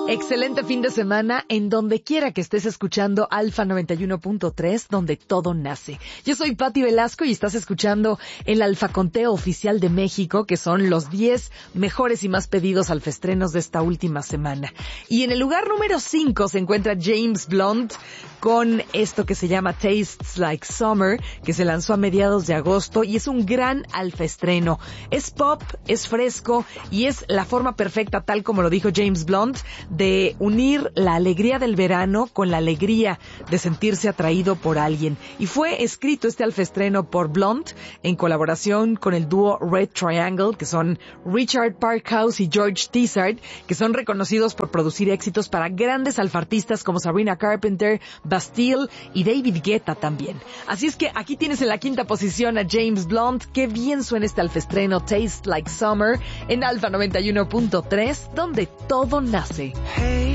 Excelente fin de semana en donde quiera que estés escuchando Alfa 91.3, donde todo nace. Yo soy Patti Velasco y estás escuchando el Alfa Conteo Oficial de México, que son los 10 mejores y más pedidos alfaestrenos de esta última semana. Y en el lugar número 5 se encuentra James Blunt con esto que se llama Tastes Like Summer, que se lanzó a mediados de agosto y es un gran alfaestreno. Es pop, es fresco y es la forma perfecta, tal como lo dijo James Blunt, de unir la alegría del verano con la alegría de sentirse atraído por alguien. Y fue escrito este alfaestreno por Blunt en colaboración con el dúo Red Triangle, que son Richard Parkhouse y George Tizard, que son reconocidos por producir éxitos para grandes alfartistas como Sabrina Carpenter, Bastille y David Guetta también. Así es que aquí tienes en la quinta posición a James Blunt. Qué bien suena este alfaestreno Taste Like Summer en Alfa 91.3, donde todo nace. Hey.